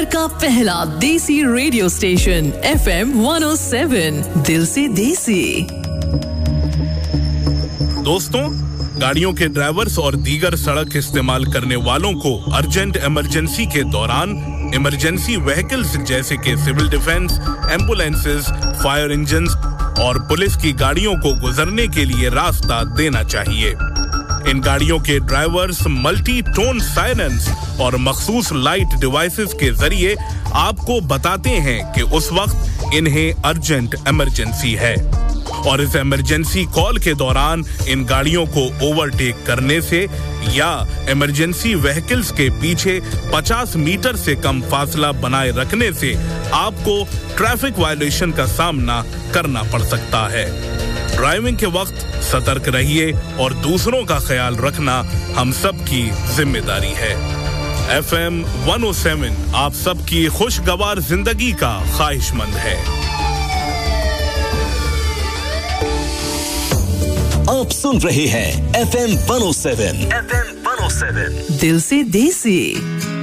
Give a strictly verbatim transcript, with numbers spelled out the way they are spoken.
का पहला देसी radio station F M one O seven, दिल से देसी। दोस्तों, गाड़ियों के ड्राइवर्स और दीगर सड़क इस्तेमाल करने वालों को अर्जेंट इमरजेंसी के दौरान इमरजेंसी व्हीकल्स जैसे कि civil defence, ambulances, fire engines और पुलिस की गाड़ियों को गुजरने के लिए रास्ता देना चाहिए। इन गाड़ियों के ड्राइवर्स मल्टी टोन सायरन्स और मखसूस लाइट डिवाइसेस के जरिए आपको बताते हैं कि उस वक्त इन्हें अर्जेंट इमरजेंसी है और इस इमरजेंसी कॉल के दौरान इन गाड़ियों को ओवरटेक करने से या इमरजेंसी व्हीकल्स के पीछे पचास मीटर से कम फासला बनाए रखने से आपको ट्रैफिक वायलेशन का सामना करना पड़ सकता है। ड्राइविंग के वक्त सतर्क रहिए और दूसरों का ख्याल रखना हम सब की जिम्मेदारी है। F M one O seven आप सबकी खुशगवार जिंदगी का ख्वाहिशमंद है। आप सुन रहे हैं F M one O seven, F M one O seven, दिल से देसी।